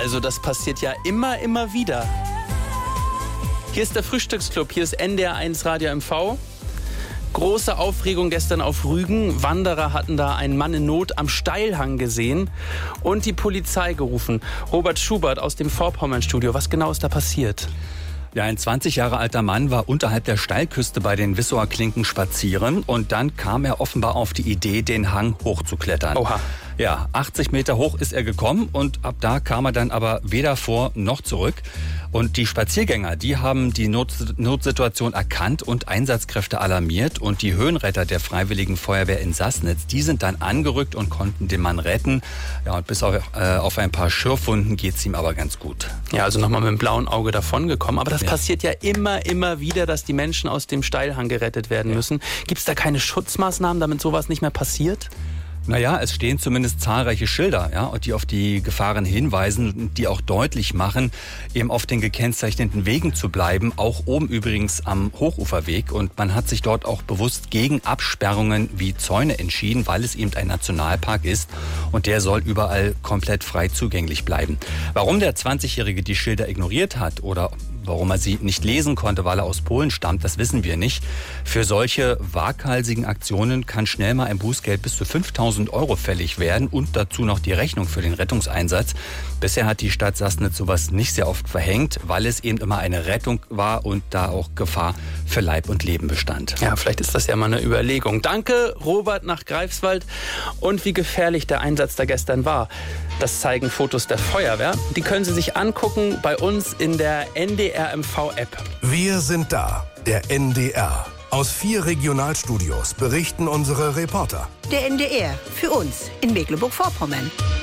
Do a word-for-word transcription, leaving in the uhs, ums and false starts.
Also das passiert ja immer, immer wieder. Hier ist der Frühstücksclub, hier ist N D R eins Radio M V. Große Aufregung gestern auf Rügen. Wanderer hatten da einen Mann in Not am Steilhang gesehen und die Polizei gerufen. Robert Schubert aus dem Vorpommern-Studio. Was genau ist da passiert? Ja, ein zwanzig Jahre alter Mann war unterhalb der Steilküste bei den Wissower Klinken spazieren und dann kam er offenbar auf die Idee, den Hang hochzuklettern. Oha. Ja, achtzig Meter hoch ist er gekommen und ab da kam er dann aber weder vor noch zurück. Und die Spaziergänger, die haben die Not- Notsituation erkannt und Einsatzkräfte alarmiert. Und die Höhenretter der Freiwilligen Feuerwehr in Sassnitz, die sind dann angerückt und konnten den Mann retten. Ja, und bis auf, äh, auf ein paar Schürfwunden geht's ihm aber ganz gut. Ja, also nochmal mit dem blauen Auge davongekommen. Aber das ja. passiert ja immer, immer wieder, dass die Menschen aus dem Steilhang gerettet werden ja. müssen. Gibt's da keine Schutzmaßnahmen, damit sowas nicht mehr passiert? Naja, es stehen zumindest zahlreiche Schilder, ja, die auf die Gefahren hinweisen, die auch deutlich machen, eben auf den gekennzeichneten Wegen zu bleiben, auch oben übrigens am Hochuferweg. Und man hat sich dort auch bewusst gegen Absperrungen wie Zäune entschieden, weil es eben ein Nationalpark ist und der soll überall komplett frei zugänglich bleiben. Warum der zwanzigjährige die Schilder ignoriert hat oder warum er sie nicht lesen konnte, weil er aus Polen stammt, das wissen wir nicht. Für solche waghalsigen Aktionen kann schnell mal ein Bußgeld bis zu fünftausend Euro fällig werden und dazu noch die Rechnung für den Rettungseinsatz. Bisher hat die Stadt Sassnitz sowas nicht sehr oft verhängt, weil es eben immer eine Rettung war und da auch Gefahr für Leib und Leben bestand. Ja, vielleicht ist das ja mal eine Überlegung. Danke, Robert nach Greifswald. Und wie gefährlich der Einsatz da gestern war, das zeigen Fotos der Feuerwehr. Die können Sie sich angucken bei uns in der N D R M V-App. Wir sind da, der N D R. Aus vier Regionalstudios berichten unsere Reporter. Der N D R, für uns in Mecklenburg-Vorpommern.